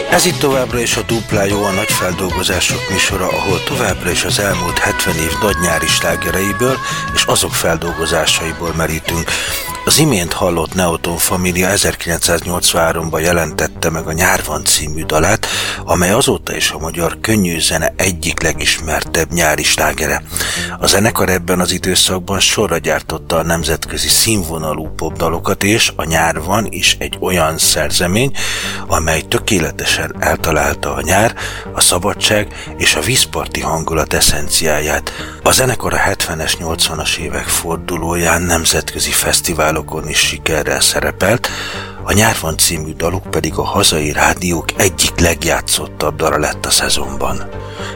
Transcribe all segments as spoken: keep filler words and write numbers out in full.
Ez itt továbbra is a Dupla Jó, a nagy feldolgozások műsora, ahol továbbra is az elmúlt hetven év nagy nyári slágereiből és azok feldolgozásaiból merítünk. Az imént hallott Neoton Família ezerkilencszáznyolcvanháromban jelentette meg a Nyár van című dalát, amely azóta is a magyar könnyűzene egyik legismertebb nyári slágere. A zenekar ebben az időszakban sorra gyártotta a nemzetközi színvonalú popdalokat, és a Nyár van is egy olyan szerzemény, amely tökéletesen eltalálta a nyár, a szabadság és a vízparti hangulat eszenciáját. A zenekar a hetvenes, nyolcvanas évek fordulóján nemzetközi fesztiválokon is sikerrel szerepelt, a Nyár van című daluk pedig a hazai rádiók egyik legjátszottabb dala lett a szezonban.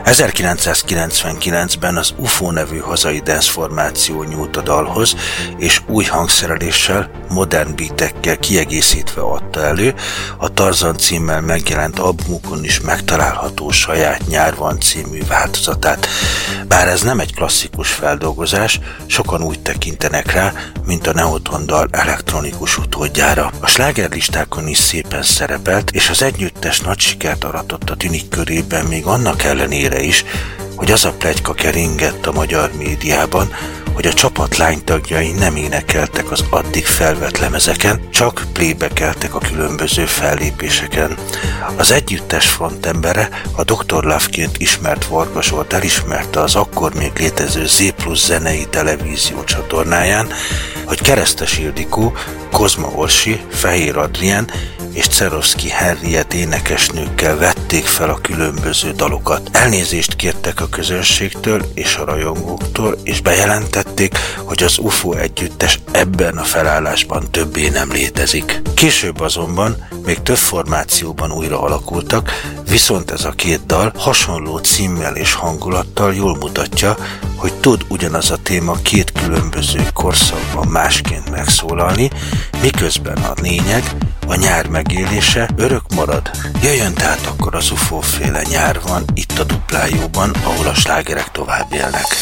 ezerkilencszázkilencvenkilencben az u f o nevű hazai dance formáció nyúlt a dalhoz, és új hangszereléssel, modern beatekkel kiegészítve adta elő a Tarzan címmel megjelent albumukon is megtalálható saját Nyár van című változatát. Bár ez nem egy klasszikus feldolgozás, sokan úgy tekintenek rá, mint a Neoton dal elektronikus utódjára. A slágerlistákon is szépen szerepelt, és az együttes nagy sikert aratott a tünik körében, még annak ellenére is, hogy az a pletyka keringett a magyar médiában, hogy a csapat lánytagjai nem énekeltek az addig felvett lemezeken, csak playback-eltek a különböző fellépéseken. Az együttes frontembere, a doktor Love-ként ismert Varga Zsolt elismerte az akkor még létező Zé Plusz zenei televízió csatornáján, hogy Keresztes Ildikó, Kozma Orsi, Fehér Adrián és Czerovszky Henriett énekesnőkkel vették fel a különböző dalokat. Elnézést kértek a közönségtől és a rajongóktól, és bejelentették, hogy az u f o együttes ebben a felállásban többé nem létezik. Később azonban még több formációban újra alakultak, viszont ez a két dal hasonló címmel és hangulattal jól mutatja, hogy tud ugyanaz a téma két különböző korszakban másként megszólalni, miközben a lényeg, a nyár megélése örök marad. Jöjjön tehát akkor az u f o féle Nyár van itt a Dupla Jóban, ahol a slágerek tovább élnek.